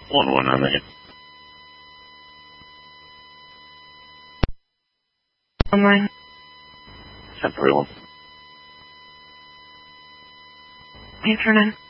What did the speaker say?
1-1 on that. Online. 10-3-1. Hey, turn in.